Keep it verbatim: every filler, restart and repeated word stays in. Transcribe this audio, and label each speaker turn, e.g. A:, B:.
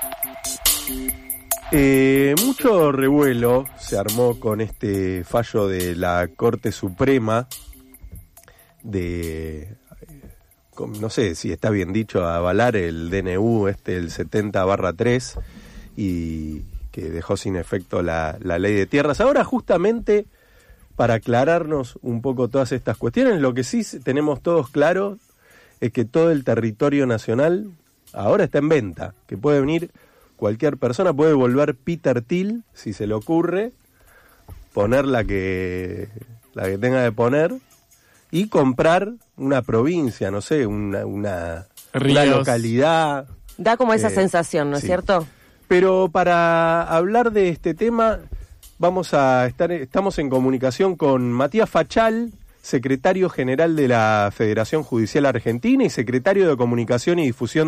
A: Eh, mucho revuelo se armó con este fallo de la Corte Suprema de, no sé si está bien dicho, avalar el D N U, este, el setenta barra tres, y que dejó sin efecto la, la ley de tierras. Ahora, justamente, para aclararnos un poco todas estas cuestiones, lo que sí tenemos todos claro es que todo el territorio nacional ahora está en venta, que puede venir cualquier persona, puede volver Peter Thiel, si se le ocurre, poner la que, la que tenga de poner y comprar una provincia, no sé, una, una, una localidad.
B: Da como esa
A: eh,
B: sensación, ¿no es
A: sí.
B: cierto?
A: Pero para hablar de este tema, vamos a estar, estamos en comunicación con Matías Fachal, secretario general de la Federación Judicial Argentina y secretario de Comunicación y Difusión